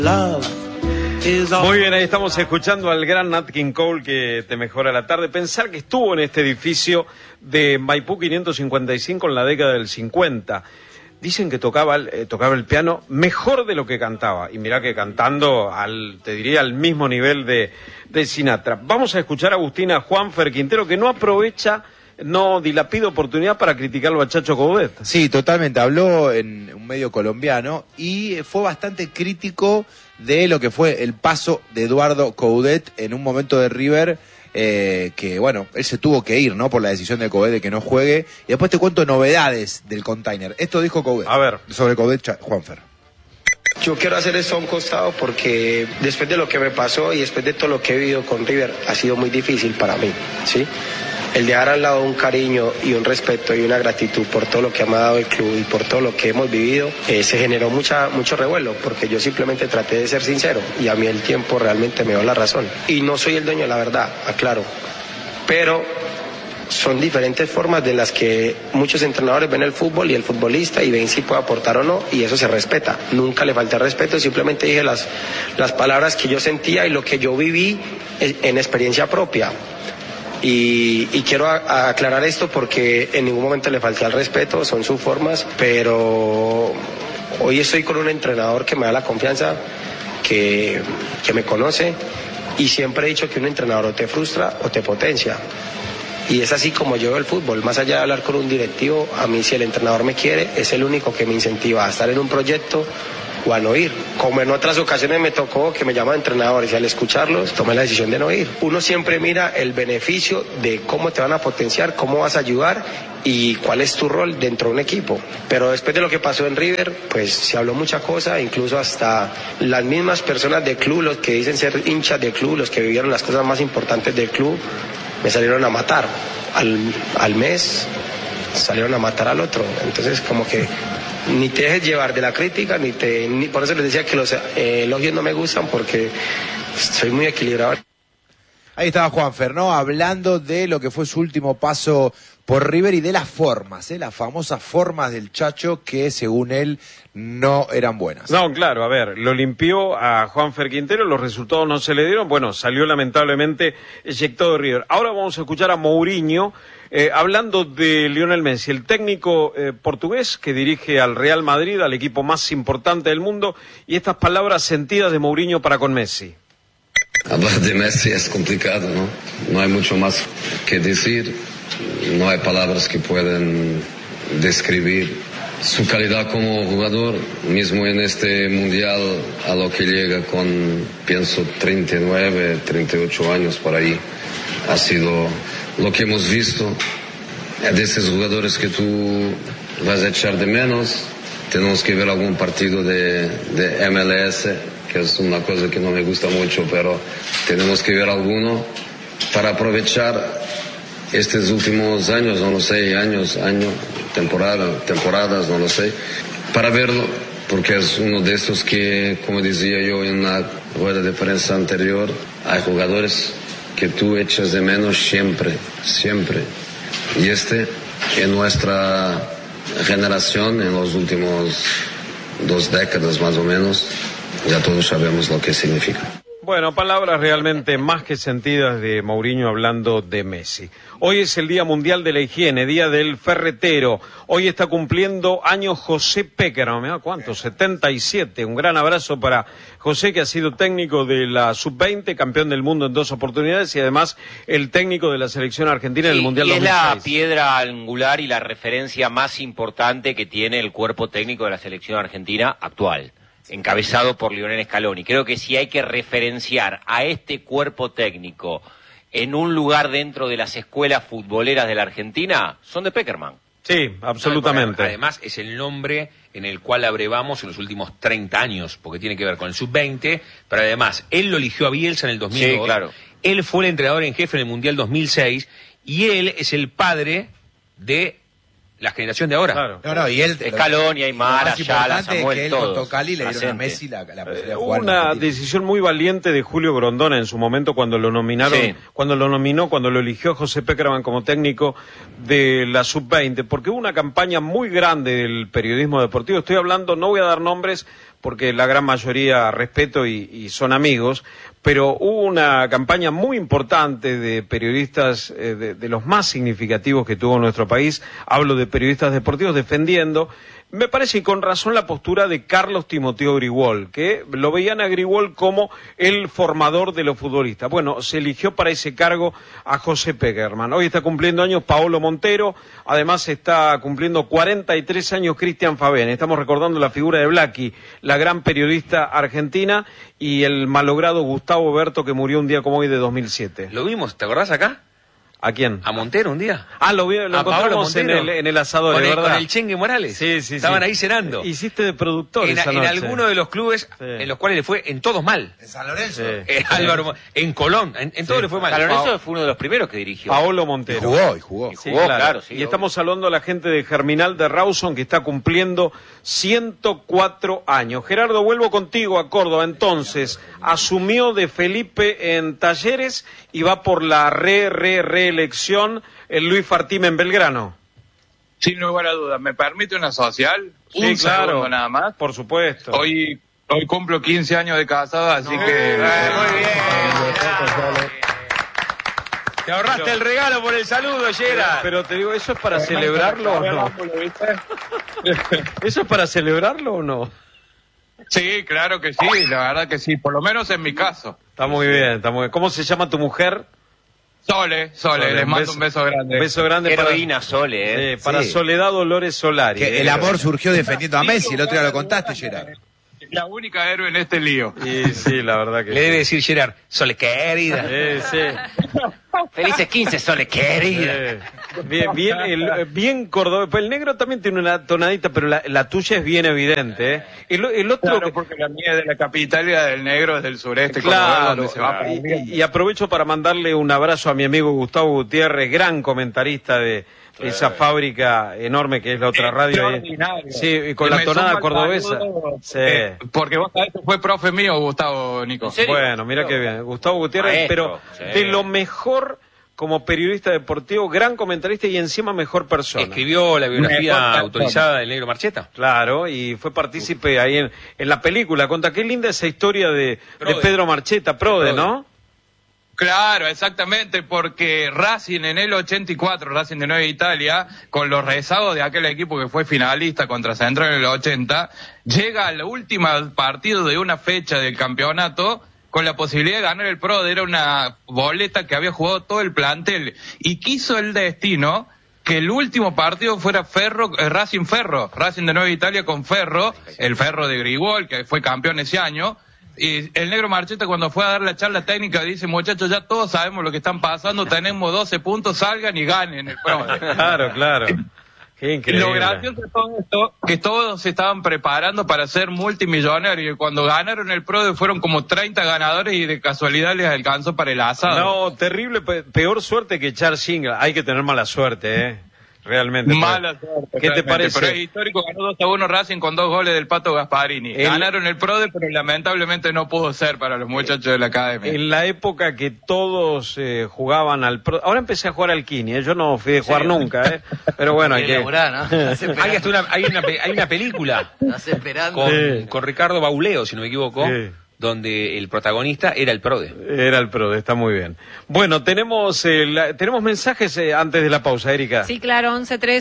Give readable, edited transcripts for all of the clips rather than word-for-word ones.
Muy bien, ahí estamos escuchando al gran Nat King Cole, que te mejora la tarde. Pensar que estuvo en este edificio de Maipú 555 en la década del 50. Dicen que tocaba el piano mejor de lo que cantaba. Y mirá que cantando, te diría, al mismo nivel de Sinatra. Vamos a escuchar a Agustina Juanfer Quintero, que no dilapida oportunidad para criticarlo a Chacho Coudet. Sí, totalmente. Habló en un medio colombiano y fue bastante crítico de lo que fue el paso de Eduardo Coudet en un momento de River, que bueno, él se tuvo que ir, ¿no? Por la decisión de Coudet de que no juegue. Y después te cuento novedades del container. Esto dijo Coudet. A ver. Sobre Coudet, Juanfer. Yo quiero hacer esto a un costado porque después de lo que me pasó y después de todo lo que he vivido con River, ha sido muy difícil para mí, ¿sí? El dejar al lado un cariño y un respeto y una gratitud por todo lo que me ha dado el club y por todo lo que hemos vivido, se generó mucho revuelo, porque yo simplemente traté de ser sincero y a mí el tiempo realmente me dio la razón. Y no soy el dueño de la verdad, aclaro, pero son diferentes formas de las que muchos entrenadores ven el fútbol y el futbolista y ven si puede aportar o no, y eso se respeta. Nunca le falté respeto, simplemente dije las palabras que yo sentía y lo que yo viví en experiencia propia. Y quiero aclarar esto porque en ningún momento le falté al respeto, son sus formas, pero hoy estoy con un entrenador que me da la confianza, que me conoce, y siempre he dicho que un entrenador o te frustra o te potencia. Y es así como yo veo el fútbol, más allá de hablar con un directivo, a mí si el entrenador me quiere, es el único que me incentiva a estar en un proyecto o a no ir. Como en otras ocasiones me tocó que me llaman entrenadores y al escucharlos tomé la decisión de no ir. Uno siempre mira el beneficio de cómo te van a potenciar, cómo vas a ayudar y cuál es tu rol dentro de un equipo. Pero después de lo que pasó en River, pues se habló mucha cosa, incluso hasta las mismas personas del club, los que dicen ser hinchas del club, los que vivieron las cosas más importantes del club, me salieron a matar. Al mes salieron a matar al otro. Entonces como que ni te dejes llevar de la crítica, ni por eso les decía que los elogios no me gustan, porque soy muy equilibrado. Ahí estaba Juanfer, ¿no? Hablando de lo que fue su último paso por River y de las formas, las famosas formas del Chacho que según él no eran buenas. No, claro, a ver, lo limpió a Juanfer Quintero, los resultados no se le dieron, bueno, salió lamentablemente eyectado de River. Ahora vamos a escuchar a Mourinho hablando de Lionel Messi, el técnico portugués que dirige al Real Madrid, al equipo más importante del mundo, y estas palabras sentidas de Mourinho para con Messi. Hablar de Messi es complicado, ¿no? No hay mucho más que decir, no hay palabras que pueden describir su calidad como jugador, mismo en este mundial a lo que llega con, pienso, 39, 38 años por ahí. Ha sido lo que hemos visto, de esos jugadores que tú vas a echar de menos. Tenemos que ver algún partido de MLS, que es una cosa que no me gusta mucho, pero tenemos que ver alguno para aprovechar estos últimos años, no lo sé, temporadas, no lo sé, para verlo, porque es uno de estos que, como decía yo en una rueda de prensa anterior, hay jugadores que tú echas de menos siempre. Y en nuestra generación, en los últimos 2 décadas más o menos, ya todos sabemos lo que significa. Bueno, palabras realmente más que sentidas de Mourinho hablando de Messi. Hoy es el Día Mundial de la Higiene, Día del Ferretero. Hoy está cumpliendo años José Pekerman, ¿me da cuánto? 77. Un gran abrazo para José, que ha sido técnico de la Sub-20, campeón del mundo en 2 oportunidades y además el técnico de la selección argentina en el Mundial 2006. Es la piedra angular y la referencia más importante que tiene el cuerpo técnico de la selección argentina actual, encabezado por Lionel Scaloni. Creo que si hay que referenciar a este cuerpo técnico en un lugar dentro de las escuelas futboleras de la Argentina, son de Pekerman. Sí, absolutamente. Además, es el nombre en el cual abrevamos en los últimos 30 años, porque tiene que ver con el Sub-20, pero además, él lo eligió a Bielsa en el 2002. Sí, claro. Él fue el entrenador en jefe en el Mundial 2006, y él es el padre de la generación de ahora. Claro. No, y él... Aymar, Ayala, Samuel, que él todos. con Tocali le dieron a Messi la posibilidad de jugar. Una decisión muy valiente de Julio Grondona en su momento cuando lo nominaron, sí, cuando lo eligió José Pekerman como técnico de la Sub-20, porque hubo una campaña muy grande del periodismo deportivo. Estoy hablando, no voy a dar nombres porque la gran mayoría respeto y son amigos, pero hubo una campaña muy importante de periodistas, de los más significativos que tuvo nuestro país, hablo de periodistas deportivos, defendiendo, me parece, y con razón, la postura de Carlos Timoteo Grigol, que lo veían a Grigol como el formador de los futbolistas. Bueno, se eligió para ese cargo a José Pekerman. Hoy está cumpliendo años Paolo Montero, además está cumpliendo 43 años Cristian Favén. Estamos recordando la figura de Blackie, la gran periodista argentina, y el malogrado Gustavo Berto, que murió un día como hoy de 2007. ¿Lo vimos? ¿Te acordás acá? ¿A quién? ¿A Montero un día? Ah, lo encontramos en el asador, ¿verdad? Con el Chengue Morales. Sí. Estaban ahí cenando. Hiciste de productor en alguno de los clubes en los cuales le fue en todos mal. En San Lorenzo. Álvaro, en Colón, en todo le fue mal. San Lorenzo fue uno de los primeros que dirigió. Paolo Montero. Y jugó. Sí, claro. Y estamos saludando a la gente de Germinal de Rawson, que está cumpliendo 104 años. Gerardo, vuelvo contigo a Córdoba. Entonces, asumió de Felipe en Talleres y va por la reelección el Luis Fartime en Belgrano. Sin lugar a dudas. ¿Me permite una social? Sí, Un claro. segundo nada más. Por supuesto. Hoy cumplo 15 años de casado, así que... Muy bien. Te ahorraste el regalo por el saludo, Gerard. Pero te digo, ¿eso es para celebrarlo o no? ¿Eso es para celebrarlo o no? Sí, claro que sí, la verdad que sí, por lo menos en mi caso. Está muy bien, está muy bien. ¿Cómo se llama tu mujer? Sole, les mando un beso grande. Un beso grande para Heroína Sole, para Soledad Dolores Solari. Que el amor surgió defendiendo a Messi, el otro día lo contaste, Gerard. La única héroe en este lío. Y sí, la verdad que Le debe decir Gerard, Sole querida. sí. Felices 15, Sole querida. Bien cordobés. Pues el negro también tiene una tonadita, pero la tuya es bien evidente, ¿eh? El otro... Claro, porque la mía es de la capital y la del negro es del sureste. Claro, donde se va aprendiendo. y aprovecho para mandarle un abrazo a mi amigo Gustavo Gutiérrez, gran comentarista de esa fábrica enorme que es la otra radio. Extraordinario. Sí, y con la tonada cordobesa. Sí. Porque vos sabés que fue profe mío, Gustavo, Nico. ¿En serio? Bueno, mira qué bien. Gustavo Gutiérrez, Maestro, pero sí. de lo mejor como periodista deportivo, gran comentarista y encima mejor persona. Escribió la biografía Mejor autorizada del negro Marcheta. Claro, y fue partícipe ahí en la película. Conta, qué linda esa historia de Pedro Marcheta, Prode, ¿no? Claro, exactamente, porque Racing en el 84, Racing de Nueva Italia, con los rezagos de aquel equipo que fue finalista contra Central en el 80, llega al último partido de una fecha del campeonato con la posibilidad de ganar el Prode. Era una boleta que había jugado todo el plantel y quiso el destino que el último partido fuera Racing de Nueva Italia con Ferro, el Ferro de Grigol, que fue campeón ese año. Y el negro Marcheta, cuando fue a dar la charla técnica, dice: muchachos, ya todos sabemos lo que están pasando, tenemos 12 puntos, salgan y ganen el Prode. Claro. Qué increíble. Lo gracioso de todo esto, que todos se estaban preparando para ser multimillonarios, y cuando ganaron el Prode fueron como 30 ganadores y de casualidad les alcanzó para el asado. No, terrible, peor suerte que echar single. Hay que tener mala suerte, ¿eh? Realmente. Mala suerte. ¿Qué te parece? Pero es histórico, ganó 2-1 Racing con 2 goles del Pato Gasparini. Ganaron el Prode, pero lamentablemente no pudo ser para los muchachos de la academia. En la época que todos jugaban al Prode, ahora empecé a jugar al Kini, yo no fui de jugar nunca, pero bueno, hay que... Hay una película con Ricardo Bauleo, si no me equivoco, donde el protagonista era el Prode. Era el Prode, está muy bien. Bueno, tenemos mensajes antes de la pausa, Erika. Sí, claro,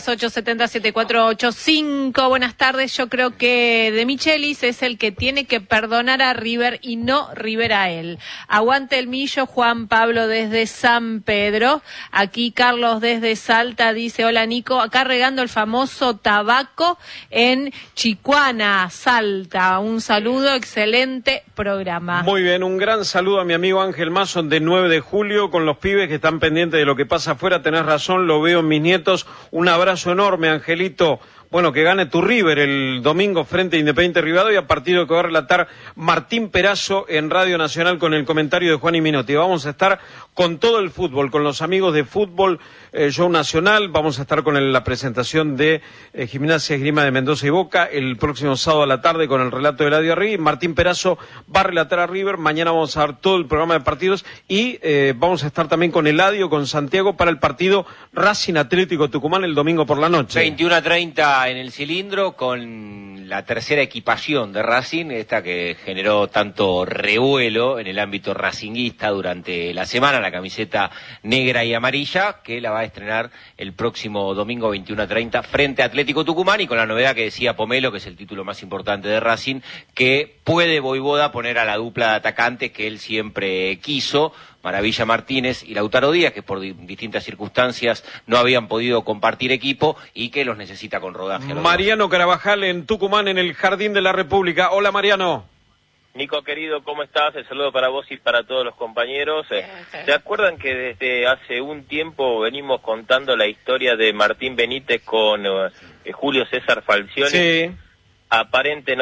1138707485. Buenas tardes. Yo creo que De Michelis es el que tiene que perdonar a River y no River a él. Aguante el Millo. Juan Pablo desde San Pedro. Aquí Carlos desde Salta dice: hola Nico, acá regando el famoso tabaco en Chicuana, Salta. Un saludo, excelente programa. Muy bien, un gran saludo a mi amigo Ángel Mason de 9 de julio con los pibes que están pendientes de lo que pasa afuera. Tenés razón, lo veo en mis nietos. Un abrazo enorme, Angelito. Bueno, que gane tu River el domingo frente a Independiente Rivadavia, partido que va a relatar Martín Perazo en Radio Nacional con el comentario de Juan y Minotti. Vamos a estar con todo el fútbol, con los amigos de Fútbol Show Nacional. Vamos a estar con la presentación de Gimnasia Esgrima de Mendoza y Boca el próximo sábado a la tarde con el relato de Eladio Arregui. Martín Perazo va a relatar a River. Mañana vamos a dar todo el programa de partidos y vamos a estar también con Eladio, con Santiago para el partido Racing Atlético Tucumán el domingo por la noche. 21:30 está en el cilindro con la tercera equipación de Racing, esta que generó tanto revuelo en el ámbito racinguista durante la semana, la camiseta negra y amarilla, que la va a estrenar el próximo domingo 21:30 frente a Atlético Tucumán, y con la novedad que decía Pomelo, que es el título más importante de Racing, que puede Voivoda poner a la dupla de atacantes que él siempre quiso, Maravilla Martínez y Lautaro Díaz, que por distintas circunstancias no habían podido compartir equipo y que los necesita con rodaje. Mariano Carabajal en Tucumán, en el Jardín de la República. Hola, Mariano. Nico, querido, ¿cómo estás? El saludo para vos y para todos los compañeros. ¿Se acuerdan que desde hace un tiempo venimos contando la historia de Martín Benítez con Julio César Falcioni? Sí. Aparentemente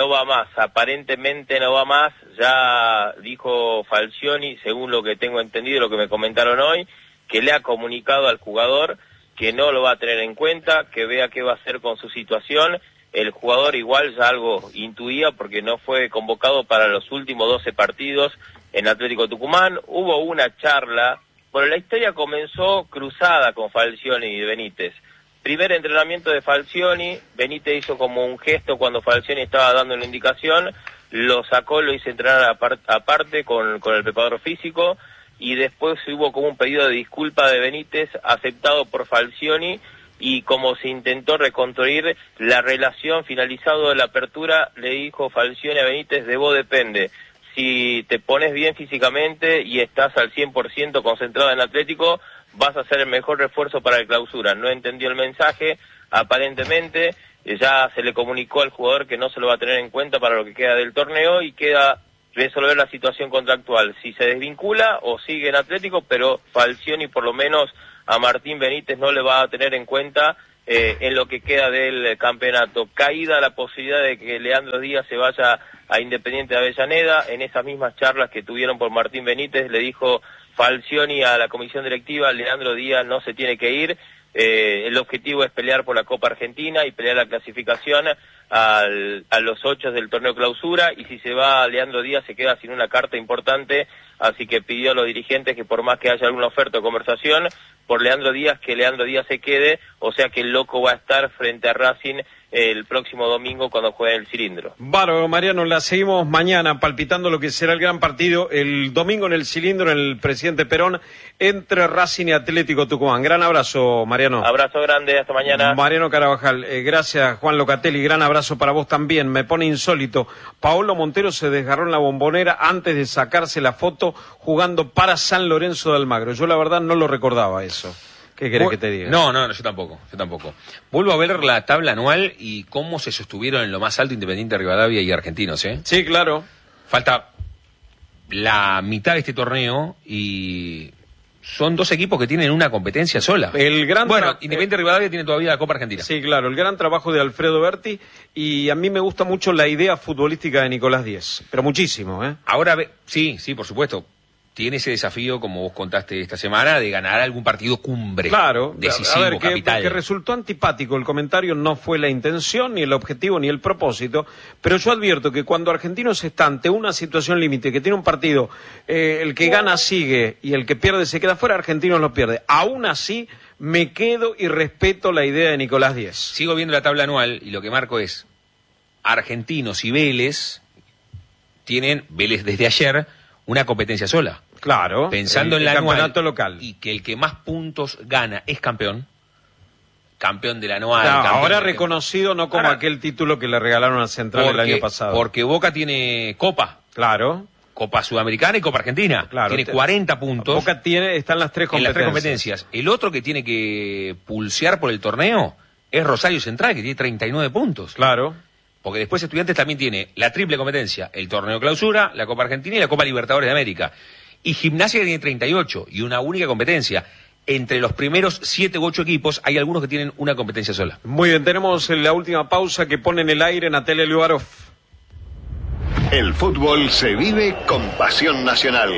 no va más, ya dijo Falcioni, según lo que tengo entendido, lo que me comentaron hoy, que le ha comunicado al jugador que no lo va a tener en cuenta, que vea qué va a hacer con su situación. El jugador igual ya algo intuía porque no fue convocado para los últimos 12 partidos en Atlético Tucumán. Hubo una charla, bueno, la historia comenzó cruzada con Falcioni y Benítez. Primer entrenamiento de Falcioni, Benítez hizo como un gesto cuando Falcioni estaba dando una indicación, lo sacó, lo hizo entrenar aparte con el preparador físico, y después hubo como un pedido de disculpa de Benítez aceptado por Falcioni, y como se intentó reconstruir la relación, finalizado de la apertura, le dijo Falcioni a Benítez: de vos depende, si te pones bien físicamente y estás al 100% concentrado en Atlético, vas a ser el mejor refuerzo para el Clausura. No entendió el mensaje, aparentemente ya se le comunicó al jugador que no se lo va a tener en cuenta para lo que queda del torneo, y queda resolver la situación contractual, si se desvincula o sigue en Atlético, pero Falcioni por lo menos a Martín Benítez no le va a tener en cuenta en lo que queda del campeonato. Caída la posibilidad de que Leandro Díaz se vaya a Independiente de Avellaneda. En esas mismas charlas que tuvieron por Martín Benítez, le dijo Falcioni a la comisión directiva: Leandro Díaz no se tiene que ir, el objetivo es pelear por la Copa Argentina y pelear la clasificación a los 8 del torneo Clausura, y si se va Leandro Díaz se queda sin una carta importante, así que pidió a los dirigentes que por más que haya alguna oferta o conversación por Leandro Díaz, que Leandro Díaz se quede, o sea que el loco va a estar frente a Racing el próximo domingo cuando juegue en el Cilindro. Bárbaro, Mariano, la seguimos mañana palpitando lo que será el gran partido el domingo en el Cilindro, en el Presidente Perón, entre Racing y Atlético Tucumán. Gran abrazo, Mariano. Abrazo grande, hasta mañana. Mariano Carabajal, gracias Juan Locatelli, gran abrazo para vos también. Me pone insólito, Paolo Montero se desgarró en la Bombonera antes de sacarse la foto jugando para San Lorenzo de Almagro. Yo la verdad no lo recordaba eso. ¿Qué querés que te diga? No, yo tampoco. Vuelvo a ver la tabla anual y cómo se sostuvieron en lo más alto Independiente, Rivadavia y Argentinos, ¿eh? Sí, claro. Falta la mitad de este torneo y son dos equipos que tienen una competencia sola. Independiente Rivadavia tiene todavía la Copa Argentina. Sí, claro, el gran trabajo de Alfredo Berti, y a mí me gusta mucho la idea futbolística de Nicolás Díez, pero muchísimo, ¿eh? Ahora, sí, por supuesto. Tiene ese desafío, como vos contaste esta semana, de ganar algún partido cumbre. Claro, decisivo, a ver, capital. Que resultó antipático el comentario, no fue la intención, ni el objetivo, ni el propósito, pero yo advierto que cuando Argentinos está ante una situación límite, que tiene un partido, el que gana sigue y el que pierde se queda fuera, Argentinos lo pierde. Aún así, me quedo y respeto la idea de Nicolás Díez. Sigo viendo la tabla anual y lo que marco es Argentinos y Vélez tienen, Vélez desde ayer, una competencia sola. Claro, pensando en la campeonato anual, local, y que el que más puntos gana es campeón del anual. Claro, ahora reconocido, no como aquel título que le regalaron a Central el año pasado. Porque Boca tiene Copa. Claro. Copa Sudamericana y Copa Argentina. Claro, tiene 40 puntos. Boca está en las tres competencias. El otro que tiene que pulsear por el torneo es Rosario Central, que tiene 39 puntos. Claro. Porque después Estudiantes también tiene la triple competencia, el torneo Clausura, la Copa Argentina y la Copa Libertadores de América. Y Gimnasia tiene 38 y una única competencia. Entre los primeros 7 u 8 equipos hay algunos que tienen una competencia sola. Muy bien, tenemos la última pausa que pone en el aire Natalia Liubarov. El fútbol se vive con pasión nacional.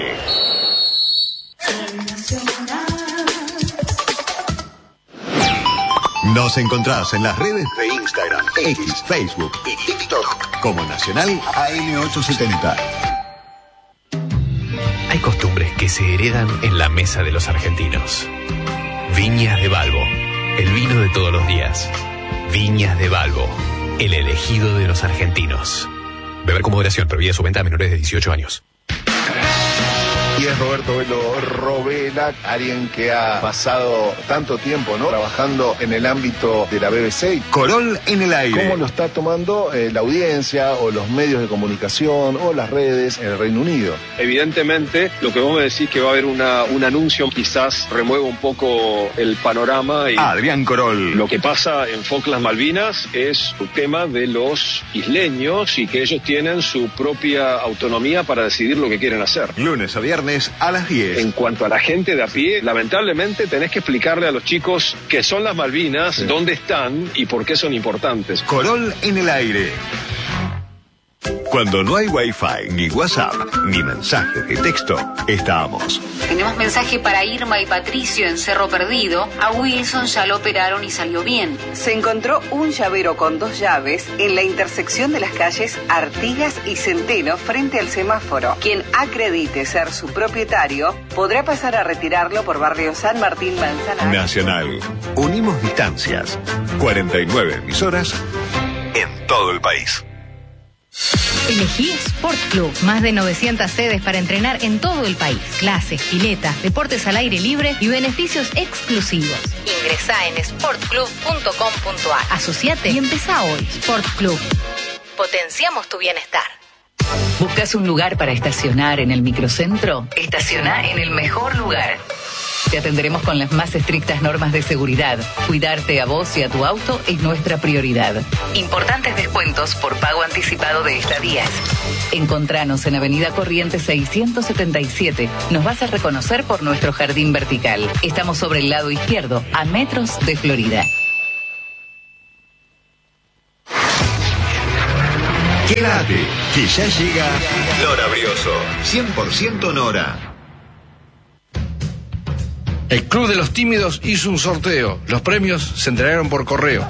Nos encontrás en las redes de Instagram, X, Facebook y TikTok como Nacional AM870. Hay costumbres que se heredan en la mesa de los argentinos. Viñas de Balbo, el vino de todos los días. Viñas de Balbo, el elegido de los argentinos. Beber con moderación, prohibida su venta a menores de 18 años. Y es Roberto Velo Robela, alguien que ha pasado tanto tiempo, ¿no?, trabajando en el ámbito de la BBC. Corol en el aire. ¿Cómo lo está tomando la audiencia o los medios de comunicación o las redes en el Reino Unido? Evidentemente, lo que vos me decís que va a haber un anuncio quizás remueva un poco el panorama. Y Adrián Corol. Lo que pasa en Falklands Malvinas es un tema de los isleños y que ellos tienen su propia autonomía para decidir lo que quieren hacer. Lunes a viernes a las 10. En cuanto a la gente de a pie, lamentablemente tenés que explicarle a los chicos qué son las Malvinas, sí, dónde están y por qué son importantes. Corol en el aire. Cuando no hay Wi-Fi, ni WhatsApp, ni mensaje de texto, estamos. Tenemos mensaje para Irma y Patricio en Cerro Perdido. A Wilson ya lo operaron y salió bien. Se encontró un llavero con 2 llaves en la intersección de las calles Artigas y Centeno frente al semáforo. Quien acredite ser su propietario podrá pasar a retirarlo por barrio San Martín Manzanares. Nacional. Unimos distancias. 49 emisoras en todo el país. Elegí Sport Club. Más de 900 sedes para entrenar en todo el país. Clases, piletas, deportes al aire libre y beneficios exclusivos. Ingresá en sportclub.com.ar. Asociate y empezá hoy. Sport Club. Potenciamos tu bienestar. ¿Buscas un lugar para estacionar en el microcentro? Estaciona en el mejor lugar. Te atenderemos con las más estrictas normas de seguridad. Cuidarte a vos y a tu auto es nuestra prioridad. Importantes descuentos por pago anticipado de estadías. Encontranos en Avenida Corrientes 677. Nos vas a reconocer por nuestro jardín vertical. Estamos sobre el lado izquierdo, a metros de Florida. Quédate, que ya llega Nora Brioso. 100% Nora. El Club de los Tímidos hizo un sorteo. Los premios se entregaron por correo.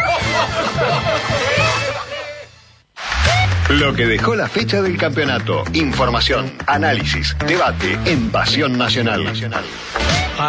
Lo que dejó la fecha del campeonato. Información, análisis, debate en Pasión Nacional.